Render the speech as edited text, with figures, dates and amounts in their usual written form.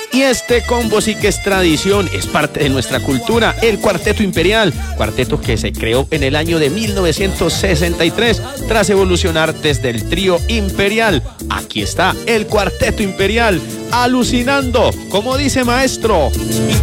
Y este combo sí que es tradición, es parte de nuestra cultura, el Cuarteto Imperial, cuarteto que se creó en el año de 1963 tras evolucionar desde el trío Imperial. Aquí está el Cuarteto Imperial, alucinando, como dice maestro.